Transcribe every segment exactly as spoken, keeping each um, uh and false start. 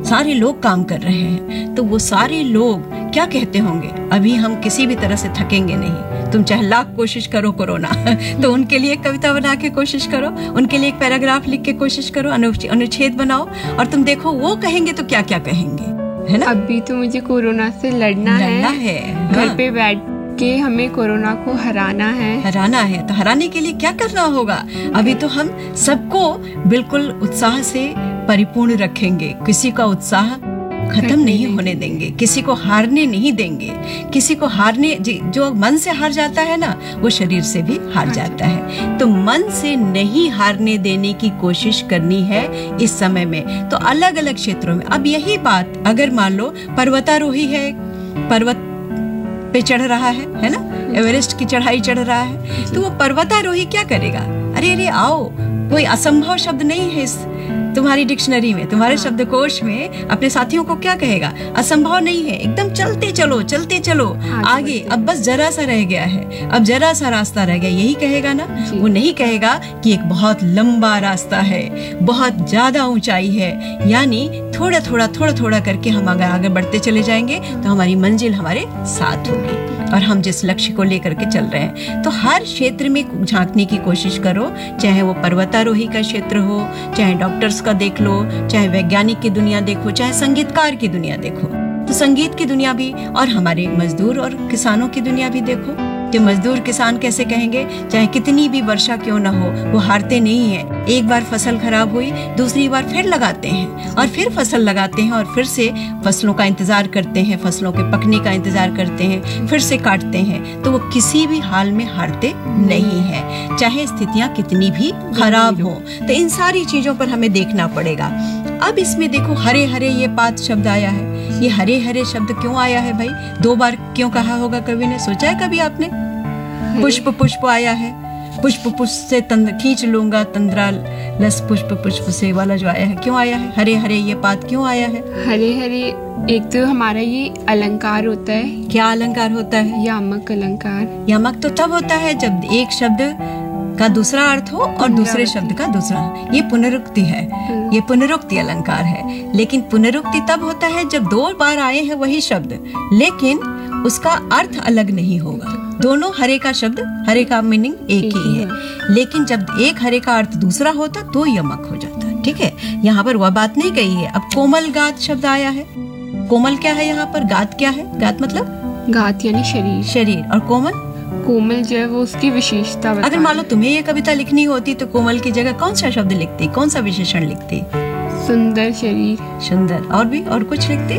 सारे लोग काम कर रहे हैं, तो वो सारे लोग क्या कहते होंगे, अभी हम किसी भी तरह से थकेंगे नहीं, तुम चाहे लाख कोशिश करो कोरोना तो उनके लिए एक कविता बना के कोशिश करो, उनके लिए एक पैराग्राफ लिख के कोशिश करो, अनुच्छेद बनाओ, और तुम देखो वो कहेंगे तो क्या क्या कहेंगे, है ना। अभी तो मुझे कोरोना से लड़ना, लड़ना है, है। घर हाँ। पे बैठ के हमें कोरोना को हराना है हराना है तो हराने के लिए क्या करना होगा? अभी तो हम सबको बिल्कुल उत्साह से परिपूर्ण रखेंगे, किसी का उत्साह खत्म नहीं होने देंगे, किसी को हारने नहीं देंगे। किसी को हारने, जो मन से हार जाता है ना, वो शरीर से भी हार जाता है। तो मन से नहीं हारने देने की कोशिश करनी है इस समय में। तो अलग अलग क्षेत्रों में अब यही बात, अगर मान लो पर्वतारोही है, पर्वत पे चढ़ रहा है है ना, एवरेस्ट की चढ़ाई चढ़ रहा है, तो वो पर्वतारोही क्या करेगा? अरे अरे आओ, कोई असंभव शब्द नहीं है इस तुम्हारी डिक्शनरी में, तुम्हारे शब्दकोश में। अपने साथियों को क्या कहेगा? असंभव नहीं है, एकदम चलते चलो चलते चलो आगे, अब बस जरा सा रह गया है, अब जरा सा रास्ता रह गया, यही कहेगा ना। वो नहीं कहेगा कि एक बहुत लंबा रास्ता है, बहुत ज्यादा ऊंचाई है, यानी थोड़ा थोड़ा थोड़ा थोड़ा करके हम अगर आगे बढ़ते चले जाएंगे तो हमारी मंजिल हमारे साथ होगी और हम जिस लक्ष्य को लेकर के चल रहे हैं। तो हर क्षेत्र में झांकने की कोशिश करो, चाहे वो पर्वतारोही का क्षेत्र हो, चाहे डॉक्टर्स का देख लो, चाहे वैज्ञानिक की दुनिया देखो, चाहे संगीतकार की दुनिया देखो, तो संगीत की दुनिया भी, और हमारे मजदूर और किसानों की दुनिया भी देखो। कि मजदूर किसान कैसे कहेंगे, चाहे कितनी भी वर्षा क्यों ना हो, वो हारते नहीं है। एक बार फसल खराब हुई, दूसरी बार फिर लगाते हैं और फिर फसल लगाते हैं और फिर से फसलों का इंतजार करते हैं, फसलों के पकने का इंतजार करते हैं, फिर से काटते हैं। तो वो किसी भी हाल में हारते नहीं है, चाहे स्थितियां कितनी भी खराब हो। तो इन सारी चीजों पर हमें देखना पड़ेगा। अब इसमें देखो, हरे हरे ये पात शब्द आया है। ये हरे हरे शब्द क्यों आया है भाई? दो बार क्यों कहा होगा कवि ने? सोचा है कभी आपने? पुष्प पुष्प आया है, पुष्प पुष्प से तंद्र खींच लूंगा तंद्रा लस पुष्प पुष्प से वाला जो आया है, क्यों आया है? हरे हरे ये पात क्यों आया है? हरे हरे एक तो हमारा ये अलंकार होता है। क्या अलंकार होता है? यामक अलंकार। यामक तो तब होता है जब एक शब्द का दूसरा अर्थ हो और दूसरे शब्द का दूसरा। ये पुनरुक्ति है, ये पुनरुक्ति अलंकार है। लेकिन पुनरुक्ति तब होता है जब दो बार आए हैं वही शब्द, लेकिन उसका अर्थ अलग नहीं होगा। दोनों हरे का शब्द, हरे का मीनिंग एक ही है, लेकिन जब एक हरे का अर्थ दूसरा होता तो यमक हो जाता है। ठीक है, यहाँ पर वह बात नहीं कही है। अब कोमल गात शब्द आया है। कोमल क्या है यहाँ पर? गात क्या है? गात मतलब गात यानी शरीर, शरीर। और कोमल, कोमल जो है वो उसकी विशेषता। अगर मान लो तुम्हें ये कविता लिखनी होती तो कोमल की जगह कौन सा शब्द लिखती, कौन सा विशेषण लिखती? सुंदर शरीर। सुंदर। और भी और कुछ लिखती?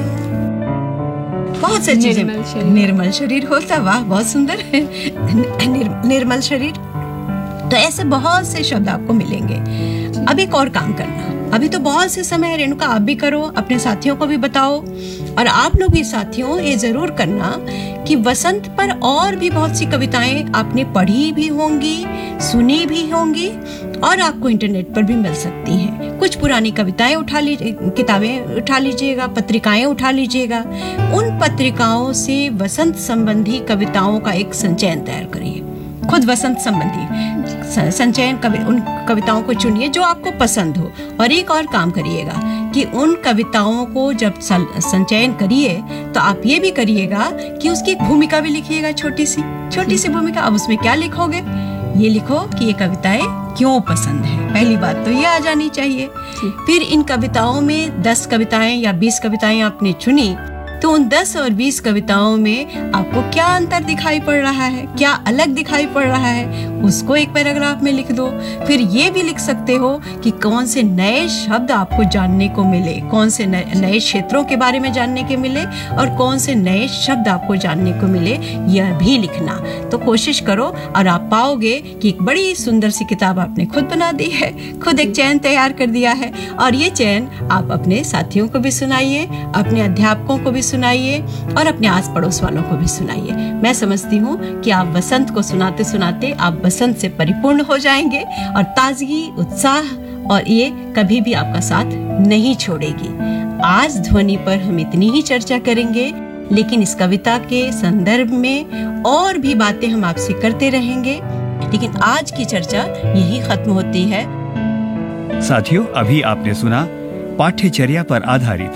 बहुत सी चीजें। निर्मल शरीर होता। वाह, बहुत सुंदर है। निर, निर्मल शरीर। तो ऐसे बहुत से शब्द आपको मिलेंगे। अब एक और काम करना, अभी तो बहुत से समय है रेणुका, आप भी करो, अपने साथियों को भी बताओ, और आप लोग भी साथियों ये जरूर करना कि वसंत पर और भी बहुत सी कविताएं आपने पढ़ी भी होंगी, सुनी भी होंगी, और आपको इंटरनेट पर भी मिल सकती हैं। कुछ पुरानी कविताएं उठा लीजिए, किताबें उठा लीजिएगा, पत्रिकाएं उठा लीजिएगा। उन पत्रिकाओं से वसंत संबंधी कविताओं का एक संचयन तैयार करिए। खुद वसंत संबंधी संचयन कवि, उन कविताओं को चुनिए जो आपको पसंद हो। और एक और काम करिएगा कि उन कविताओं को जब संचयन करिए तो आप ये भी करिएगा कि उसकी एक भूमिका भी लिखिएगा, छोटी सी छोटी सी भूमिका। अब उसमें क्या लिखोगे? ये लिखो कि ये कविताएं क्यों पसंद है। पहली बात तो ये आ जानी चाहिए। फिर इन कविताओं में दस कविताएं या बीस कविताएं आपने चुनी, तो उन दस और बीस कविताओं में आपको क्या अंतर दिखाई पड़ रहा है, क्या अलग दिखाई पड़ रहा है, उसको एक पैराग्राफ में लिख दो। फिर ये भी लिख सकते हो कि कौन से नए शब्द आपको जानने को मिले, कौन से नए क्षेत्रों के बारे में जानने के मिले, और कौन से नए शब्द आपको जानने को मिले, यह भी लिखना। तो कोशिश करो और आप पाओगे कि एक बड़ी सुंदर सी किताब आपने खुद बना दी है, खुद एक चयन तैयार कर दिया है। और ये चयन आप अपने साथियों को भी सुनाइए, अपने अध्यापकों को भी सुनाइए, और अपने आस पड़ोस वालों को भी सुनाइए। मैं समझती हूँ कि आप वसंत को सुनाते सुनाते आप वसंत से परिपूर्ण हो जाएंगे, और ताजगी, उत्साह और ये कभी भी आपका साथ नहीं छोड़ेगी। आज ध्वनि पर हम इतनी ही चर्चा करेंगे, लेकिन इस कविता के संदर्भ में और भी बातें हम आपसे करते रहेंगे। लेकिन आज की चर्चा यही खत्म होती है। साथियों, अभी आपने सुना पाठ्यचर्या पर आधारित